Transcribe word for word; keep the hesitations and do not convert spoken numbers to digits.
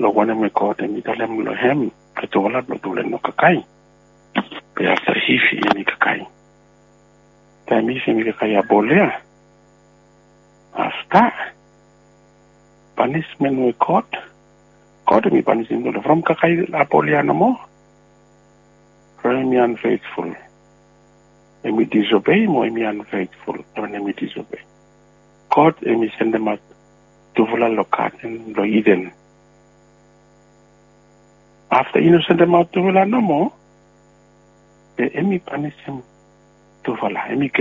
lo wana me ko te mi talem lo hem ke to wala lo tule no kakai pe asa hifi ni kakai ta mi se mi kakai abolea after punishment we court court mi punishment from kakai abolea no more me unfaithful and we disobey mo me unfaithful and we disobey God and we send them out to vola lokat and lo Eden. After you send them out to vola no more, the enemy punish him to vola.